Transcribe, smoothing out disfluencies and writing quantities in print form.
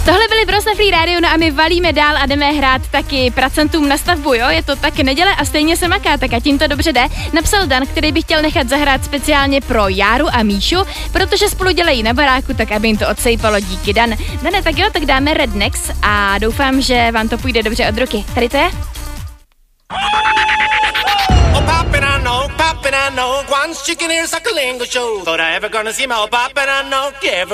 Tohle byly Bros na Free Radio, no a my valíme dál a jdeme hrát taky pracantům na stavbu, jo? Je to tak neděle a stejně se maká, tak a tím to dobře jde. Napsal Dan, který by chtěl nechat zahrát speciálně pro Járu a Míšu, protože spolu dělají na baráku, tak aby jim to odsejpalo. Díky, Dan. Dane, tak jo, tak dáme Rednex a doufám, že vám to půjde dobře od ruky. Tady to je? Poppin', I know, once chicken ears like a lingo show. Thought I ever gonna see my poppin', I know, yeah,